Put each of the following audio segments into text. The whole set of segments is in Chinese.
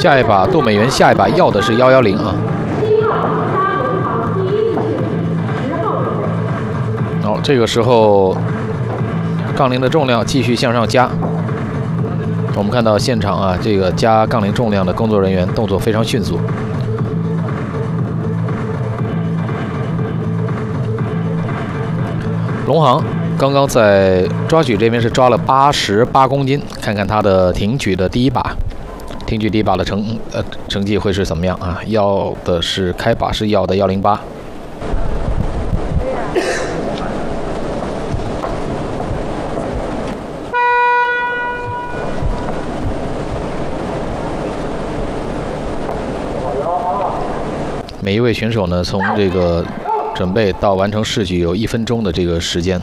下一把杜美元，下一把要的是110啊。好，这个时候杠铃的重量继续向上加。我们看到现场啊，这个加杠铃重量的工作人员动作非常迅速。龙航刚刚在抓举这边是抓了88公斤，看看他的挺举的第一把。 挺举第一把的成绩会是怎么样啊？要的是开把是要的108。每一位选手呢，从这个准备到完成试举有1分钟的这个时间。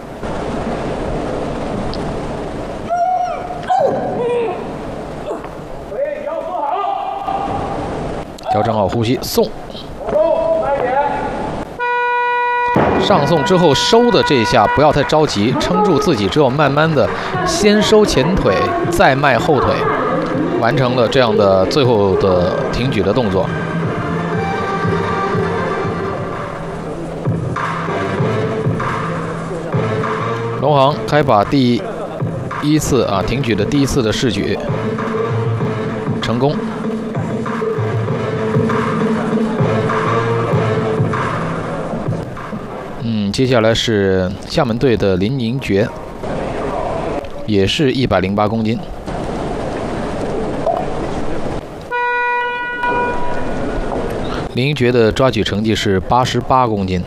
调整好呼吸，送。上送之后收的这一下不要太着急，撑住自己之后，慢慢的先收前腿，再迈后腿，完成了这样的最后的挺举的动作。龙航开把第一次啊挺举的第一次的试举成功。 接下来是厦门队的林银爵，也是108公斤。林银爵的抓举成绩是88公斤。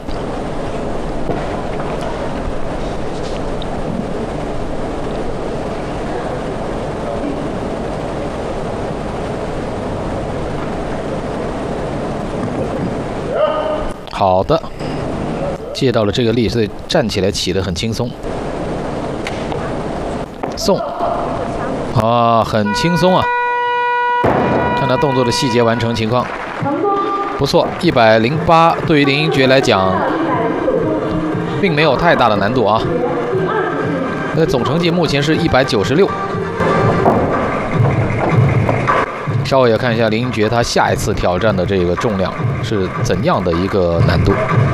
好的。 借到了这个力，所以站起来起得很轻松。送，啊，很轻松啊！看他动作的细节完成情况，不错，108对于林银爵来讲，并没有太大的难度啊。那总成绩目前是196。稍微也看一下林银爵他下一次挑战的这个重量是怎样的一个难度。